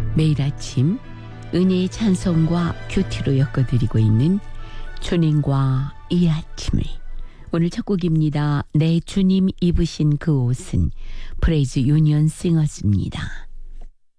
매일 아침 은혜의 찬송과 큐티로 엮어드리고 있는 주님과 이 아침을, 오늘 첫 곡입니다. 내 주님 입으신 그 옷은 프레이즈 유니언 싱어스입니다.